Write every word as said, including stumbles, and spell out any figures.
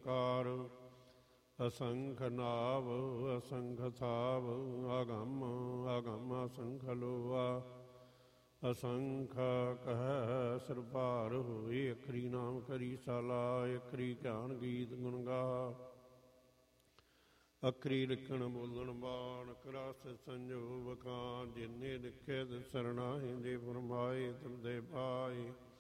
ਆਕਾਰ। ਅਸੰਖ ਨਾਵ ਅਸੰਖ ਥਾਵ ਅਗੰਮ ਅਗੰਮ ਅਸੰਖ ਲੋਆ। ਅਸੰਖ ਕਹਿ ਸਿਰ ਭਾਰ ਹੋਏ ਅਖਰੀ ਨਾਮ ਕਰੀ ਸਾਲਾ। ਅਖਰੀ ਗਿਆਨ ਗੀਤ ਗੁਣ ਗਾ। ਅਖਰੀ ਲਿਖਣ ਬੋਲਣ ਬਾਣ ਰਸ ਸੰਜੋਗ ਵਖਾਣ। ਜਿਨੇ ਲਿਖੇ ਸਰਨਾਹੀ ਦੇ ਫਰਮਾਏ ਤੁਰਦੇ ਪਾਏ।